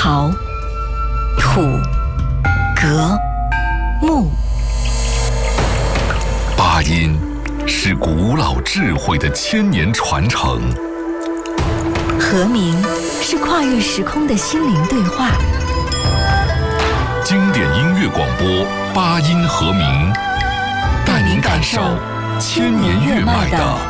陶、土、革、木。 八音是古老智慧的千年传承， 和鸣是跨越时空的心灵对话。 经典音乐广播八音和鸣，带您感受千年乐脉的